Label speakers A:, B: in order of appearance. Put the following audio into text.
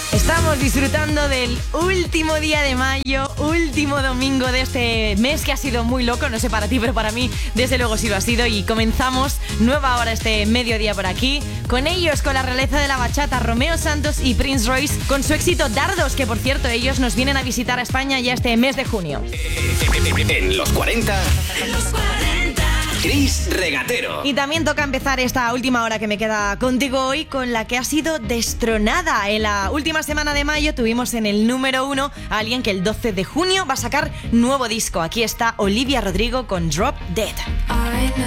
A: Estamos disfrutando del último día de mayo, último domingo de este mes que ha sido muy loco, no sé para ti, pero para mí desde luego sí lo ha sido, y comenzamos nueva hora este mediodía por aquí, con ellos, con la realeza de la bachata, Romeo Santos y Prince Royce, con su éxito Dardos, que por cierto ellos nos vienen a visitar a España ya este mes de junio.
B: En los 40... Chris Regatero.
A: Y también toca empezar esta última hora que me queda contigo hoy con la que ha sido destronada. En la última semana de mayo tuvimos en el número 1 a alguien que el 12 de junio va a sacar nuevo disco. Aquí está Olivia Rodrigo con Drop Dead.